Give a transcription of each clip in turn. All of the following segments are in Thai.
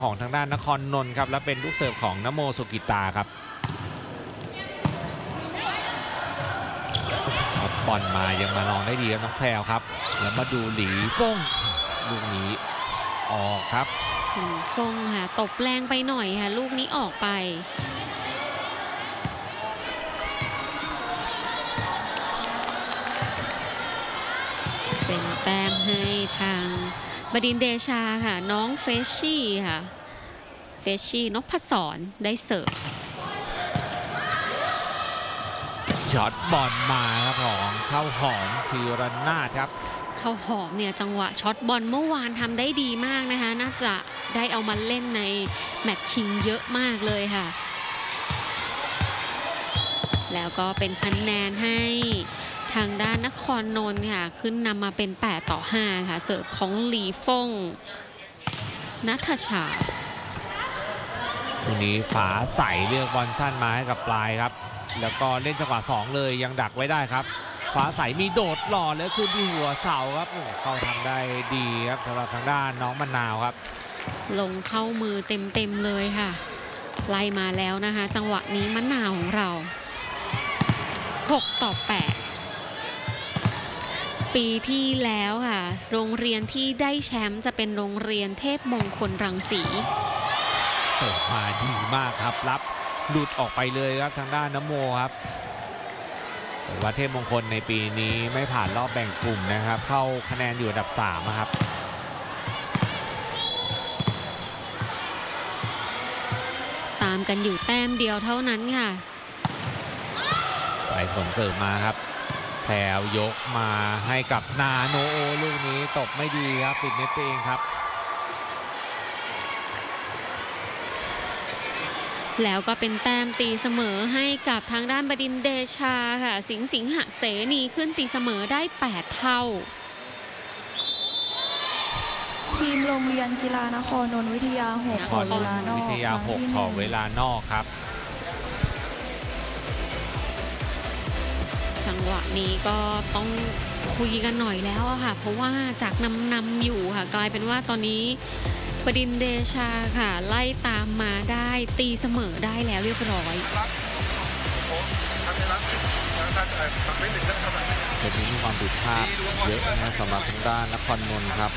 ของทางด้านนครนนท์ครับและเป็นลูกเสิร์ฟของนโมสุกิตาครับบอลมายังมาลองได้ดีครับน้องแพรวครับแล้วมาดูหลีฟงลูกนี้ออกครับหลีฟงค่ะตบแรงไปหน่อยค่ะลูกนี้ออกไปเป็นแต้มให้ทางบดินทร์เดชาค่ะน้องเฟชชี่ค่ะเฟชชี่นพศรได้เสิร์ฟช็อตบอลมาครับของข้าวหอมธีรนาถครับข้าวหอมเนี่ยจังหวะช็อตบอลเมื่อวานทำได้ดีมากนะคะน่าจะได้เอามาเล่นในแมตช์ชิงเยอะมากเลยค่ะแล้วก็เป็นคะแนนให้ทางด้านนครนนท์ค่ะขึ้นนำมาเป็น8-5ค่ะเสิร์ฟของหลีฟงนัทชาวันนี้ฝาใสเลือกบอลสั้นมาให้กับปลายครับแล้วก็เล่นจังหวะ2เลยยังดักไว้ได้ครับฟ้าใสมีโดดหล่อแล้วคืนที่หัวเสาครับเขาทำได้ดีครับสำหรับทางด้านน้องมะนาวครับลงเข้ามือเต็มเลยค่ะไล่มาแล้วนะคะจังหวะนี้มะนาวของเรา6-8ปีที่แล้วค่ะโรงเรียนที่ได้แชมป์จะเป็นโรงเรียนเทพมงคลรังสีเปิดมาดีมากครับรับหลุดออกไปเลยครับทางด้านนโมครับแต่ว่าเทพมงคลในปีนี้ไม่ผ่านรอบแบ่งกลุ่มนะครับเข้าคะแนนอยู่อันดับ3ครับตามกันอยู่แต้มเดียวเท่านั้นค่ะไปผลเสิร์ฟมาครับแถวยกมาให้กับนาโนโอลูกนี้ตบไม่ดีครับปิดเน็ตเองครับแล้วก็เป็นแต้มตีเสมอให้กับทางด้านบดินทร์เดชาค่ะสิงหะเสนีขึ้นตีเสมอได้8เท่าทีมโรงเรียนกีฬานครนนท์วิทยา6ขอเวลานอกขอเวลานอกครับจังหวะนี้ก็ต้องคุยกันหน่อยแล้วค่ะเพราะว่าจากนำอยู่ค่ะกลายเป็นว่าตอนนี้บดินทร์เดชาค่ะไล่ตามมาได้ตีเสมอได้แล้วเรียบร้อยจะมีความผิดพลาดเยอะนะสำหรับทางด้านนครนนท์ครับ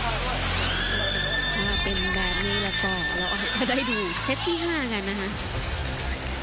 ถ้าเป็นแบบนี้แล้วก็เราอาจจะได้ดูเซตที่5กันนะคะ